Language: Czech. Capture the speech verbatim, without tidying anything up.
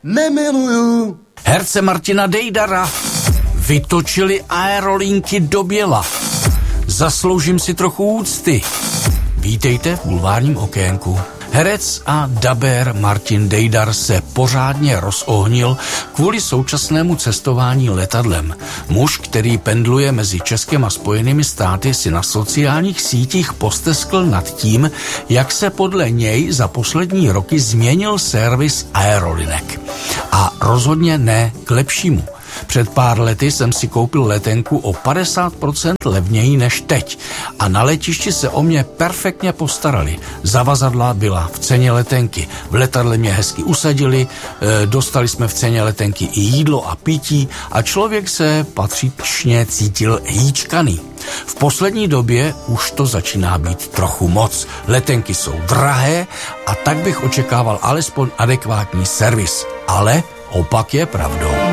nemiluju. Herce Martina Dejdara vytočili aerolinky do běla. Zasloužím si trochu úcty. Vítejte v bulvárním okénku. Herec a dabér Martin Dejdar se pořádně rozohnil kvůli současnému cestování letadlem. Muž, který pendluje mezi Českem a Spojenými státy, si na sociálních sítích posteskl nad tím, jak se podle něj za poslední roky změnil servis aerolinek. A rozhodně ne k lepšímu. Před pár lety jsem si koupil letenku o padesát procent levněji než teď a na letišti se o mě perfektně postarali. Zavazadla byla v ceně letenky, v letadle mě hezky usadili, dostali jsme v ceně letenky i jídlo a pití a člověk se patřičně cítil hýčkaný. V poslední době už to začíná být trochu moc. Letenky jsou drahé a tak bych očekával alespoň adekvátní servis. Ale opak je pravdou.